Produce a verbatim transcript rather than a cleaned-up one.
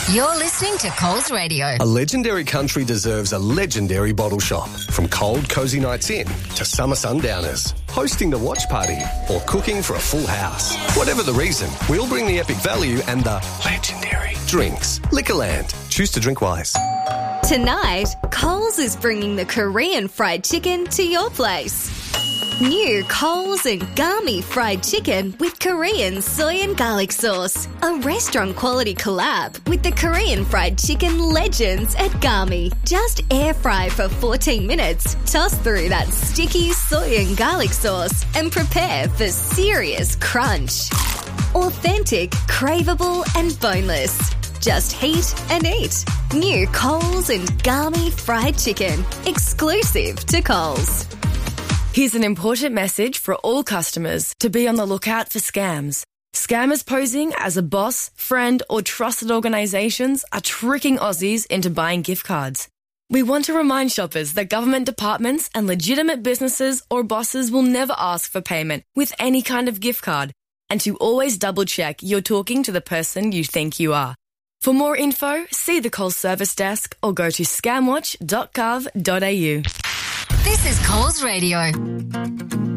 You're listening to Coles Radio. A legendary country deserves a legendary bottle shop. From cold, cosy nights in to summer sundowners, hosting the watch party or cooking for a full house. Whatever the reason, we'll bring the epic value and the legendary drinks. Liquorland. Choose to drink wise. Tonight, Coles is bringing the Korean fried chicken to your place. New Coles and Gami fried chicken with Korean soy and garlic sauce. A restaurant quality collab with the Korean fried chicken legends at Gami. Just air fry for fourteen minutes, toss through that sticky soy and garlic sauce and prepare for serious crunch. Authentic, craveable and boneless. Just heat and eat. New Coles and Gami fried chicken. Exclusive to Coles. Here's an important message for all customers to be on the lookout for scams. Scammers posing as a boss, friend or trusted organisations are tricking Aussies into buying gift cards. We want to remind shoppers that government departments and legitimate businesses or bosses will never ask for payment with any kind of gift card, and to always double check you're talking to the person you think you are. For more info, see the Coles service desk or go to scamwatch dot gov dot a u. This is Coles Radio.